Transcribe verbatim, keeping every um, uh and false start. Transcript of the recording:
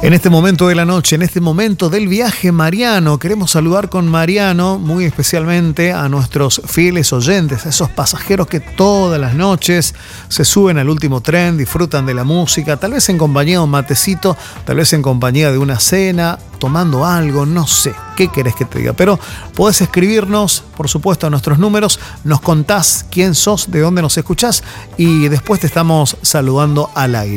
En este momento de la noche, en este momento del viaje mariano, queremos saludar con Mariano muy especialmente a nuestros fieles oyentes, a esos pasajeros que todas las noches se suben al último tren, disfrutan de la música, tal vez en compañía de un matecito, tal vez en compañía de una cena, tomando algo, no sé, qué querés que te diga, pero podés escribirnos, por supuesto, a nuestros números, nos contás quién sos, de dónde nos escuchás y después te estamos saludando al aire.